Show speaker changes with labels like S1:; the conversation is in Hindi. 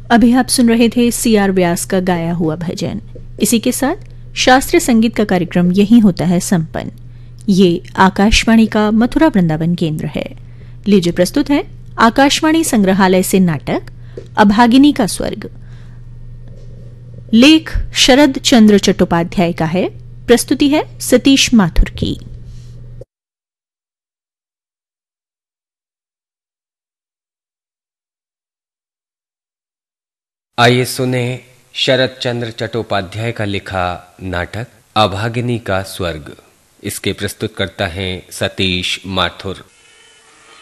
S1: अभी आप सुन रहे थे CR व्यास का गाया हुआ भजन। इसी के साथ शास्त्रीय संगीत का कार्यक्रम यही होता है संपन्न। ये आकाशवाणी का मथुरा वृंदावन केंद्र है। लीजिए प्रस्तुत है आकाशवाणी संग्रहालय से नाटक अभागिनी का स्वर्ग। लेख शरद चंद्र चट्टोपाध्याय का है। प्रस्तुति है सतीश माथुर की।
S2: आइए सुने शरद चंद्र चट्टोपाध्याय का लिखा नाटक अभागिनी का स्वर्ग। इसके प्रस्तुत करता है सतीश माथुर।